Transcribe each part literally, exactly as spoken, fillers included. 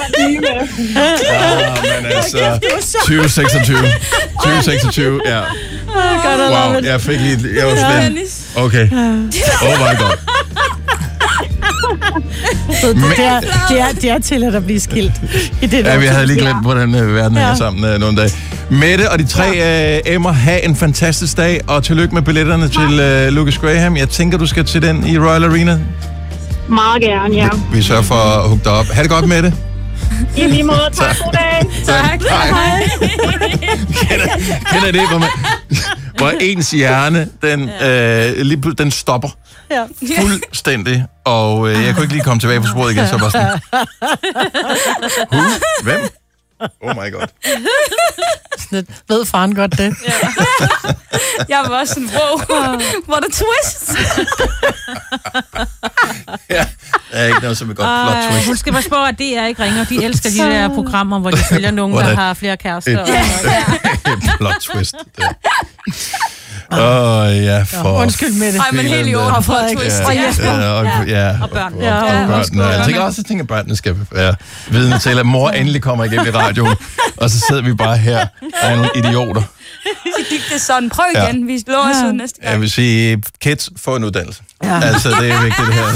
Ja, men altså, tyve seksogtyve. tyve seksogtyve, ja. Wow, jeg fik lige... Jeg var spændt. Okay. Oh my god. Det er, det, er, det er til at blive skilt. I det ja, vi havde lige glemt, hvordan uh, verden hænger ja. sammen uh, nogle dage. Mette og de tre uh, Emmer, have en fantastisk dag, og tillykke med billetterne til uh, Lucas Graham. Jeg tænker, du skal til den i Royal Arena. Meget gerne, ja. Vi, vi sørger for at hugge dig op. Ha' det godt med det. I lige måde. Tak. God dag. Tak. Hej. kender, kender det, hvor, man, hvor ens hjerne, den, øh, lige, den stopper ja. fuldstændig, og øh, jeg kunne ikke lige komme tilbage på sporet igen, så var sådan... Who? Hvem? Oh my god. Sådan, ved faren godt det? Ja. Jeg var også sådan, wow, what a twist. Ja, der er ikke noget som et godt plot twist. Hun skal bare spørge, at D R ikke ringer. De elsker de der programmer, hvor de følger nogen, der har flere kærester. Et, et plot twist. Åh, oh, ja, for... Undskyld med det. Ej, men helt i orden. Og Frederik. Og Jesper. Ja, og, ja, og børn. Og, ja, og, og børn. Jeg tænker også, at at børnene skal være vidne til, at mor endelig kommer igennem i radioen, og så sidder vi bare her og er nogle idioter. Så gik det sådan. Prøv igen. Ja. Vi slår os ud næste gang. Jeg vil sige, kids, få en uddannelse. Ja. Altså, det er vigtigt, det her.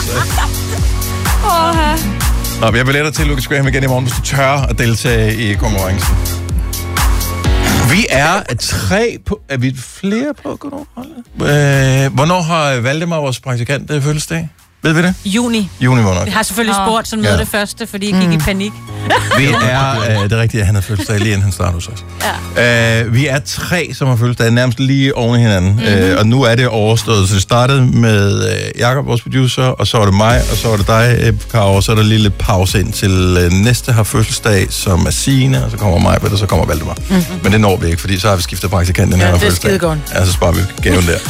Åh, her. Nå, jeg billetter til Lucas Graham igen i morgen, hvis du tør at deltage i konkurrencen. Vi er tre på... Er vi flere på? Øh, hvornår har Valdemar, vores praktikant, fødselsdag? Ved vi det? Juni. Juni måned. Vi har selvfølgelig spurgt, så noget ja. det første, fordi I gik mm. i panik. Vi er... Øh, det er rigtigt, at han har fødselsdag lige inden han starter hos os. Ja. Øh, vi er tre, som har fødselsdag nærmest lige oven i hinanden. Mm-hmm. Øh, og nu er det overstået. Så det startede med øh, Jakob, vores producer, og så var det mig, og så var det dig, øh, Karo, og så er der lige lidt pause ind til øh, næste har fødselsdag, som er Signe, og så kommer mig, og så kommer Valdemar. Mm-hmm. Men det når vi ikke, fordi så har vi skiftet praktikant den her ja, fødselsdag. Ja, det er skide godt. Ja, så sparer vi gaven der.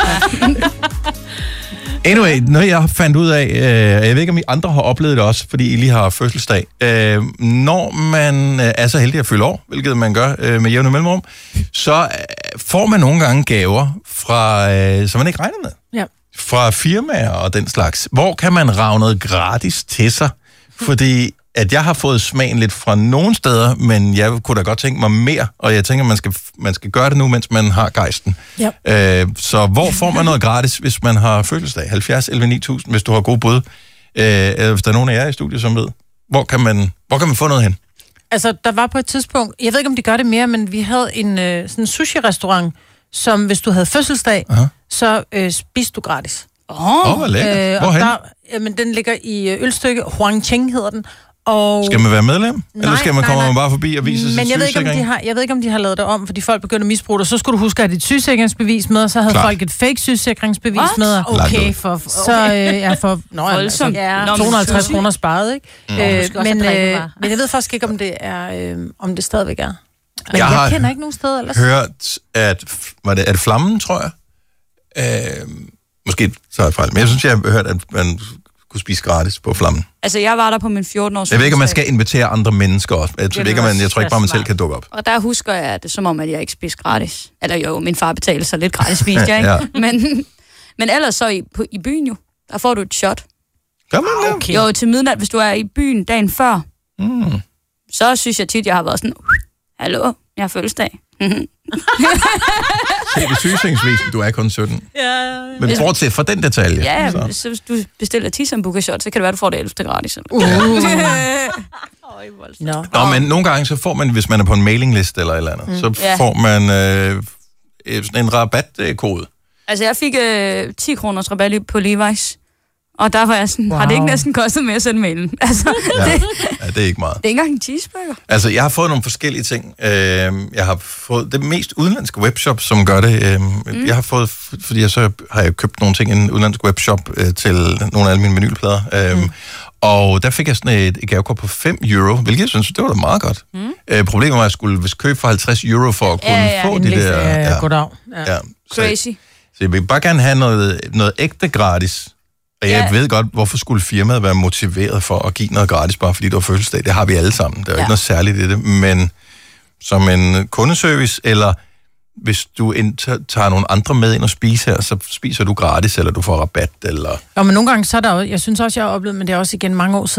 Anyway, noget jeg fandt ud af, øh, jeg ved ikke, om I andre har oplevet det også, fordi I lige har fødselsdag. Øh, når man øh, er så heldig at fylde år, hvilket man gør øh, med jævne mellemrum, så øh, får man nogle gange gaver, fra, øh, som man ikke regner med. Ja. Fra firmaer og den slags. Hvor kan man rage noget gratis til sig? Fordi at jeg har fået smagen lidt fra nogle steder, men jeg kunne da godt tænke mig mere, og jeg tænker, man skal, man skal gøre det nu, mens man har gejsten. Ja. Øh, så hvor får man noget gratis, hvis man har fødselsdag? halvfjerds elleve ni tusind, hvis du har gode bud. Øh, hvis der er nogen af jer i studiet, som ved. Hvor kan man, hvor kan man få noget hen? Altså, der var på et tidspunkt, jeg ved ikke, om de gør det mere, men vi havde en øh, sådan sushi-restaurant, som hvis du havde fødselsdag, aha, så øh, spiste du gratis. Åh, oh, oh, hvor lækkert. Hvorhen? Der, jamen, den ligger i Ølstykke, Huangcheng hedder den. Og... Skal man være medlem? Nej, eller skal man komme man bare forbi og vise Men sit jeg ved, ikke, om de har, jeg ved ikke, om de har lavet det om, fordi folk begynder at misbruge det. Så skulle du huske at have dit sygesikringsbevis med, og så havde Klar. folk et fake sygesikringsbevis What? med. Okay, for... Okay. Så øh, ja, for nå, altså, ja, to hundrede og halvtreds kroner sparet, ikke? Mm. Øh, men, øh, men jeg ved faktisk ikke, om det er, øh, om det stadigvæk er. Men jeg, jeg kender ikke nogen steder ellers. Jeg har hørt, at... Var det, er det Flammen, tror jeg? Øh, måske så er det fejl. Men jeg synes, jeg har hørt, at man kunne spise gratis på Flammen. Altså, jeg var der på min fjorten-års Jeg ved ikke, om man skal invitere andre mennesker også. Jeg, det ikke, man, jeg tror ikke bare, man selv kan dukke op. Og der husker jeg, at det er som om, at jeg ikke spiste gratis. Eller jo, min far betalte så lidt gratis spiste jeg, ikke? Ja. Men, men ellers så i, på, i byen jo, der får du et shot. Gør man det? Okay. Jo, til midnat, hvis du er i byen dagen før. Mm. Så synes jeg tit, jeg har været sådan, hallo, jeg har fødselsdag. Se det sygesikringsbevis, du er kun sytten. Ja, men prøv til for den detalje. Ja, så. Så hvis du bestiller ti sambuca-shot, så kan det være, du får det elleve gratis. Uh. no. Nå, men nogle gange, så får man, hvis man er på en mailingliste eller et eller andet, mm. så yeah. får man øh, sådan en rabatkode. Altså, jeg fik øh, ti kroners rabat på Levi's. Og der var jeg sådan, wow. Har det ikke næsten kostet med at sende mailen? Altså, ja. det, ja, det er ikke meget. Det er ikke engang en cheeseburger. Altså, jeg har fået nogle forskellige ting. Jeg har fået det mest udenlandske webshop, som gør det. Mm. Jeg har fået, fordi jeg så har jeg købt nogle ting i en udenlandsk webshop til nogle af alle mine vinylplader. Mm. Og der fik jeg sådan et, et gavekort på fem euro, hvilket jeg synes, det var da meget godt. Mm. Problemet var, at jeg skulle købe for halvtreds euro for at kunne ja, ja, få de der... Ja, goddag. Ja. Ja. Crazy. Så, så jeg vil bare gerne have noget, noget ægte gratis. Og jeg ja. ved godt, hvorfor skulle firmaet være motiveret for at give noget gratis, bare fordi det var fødselsdag. Det har vi alle sammen. Der er jo ja. ikke noget særligt i det. Men som en kundeservice, eller hvis du tager nogle andre med ind og spiser her, så spiser du gratis, eller du får rabat, eller... Ja, men nogle gange så er der jo... Jeg synes også, jeg har oplevet, men det er også igen mange år siden,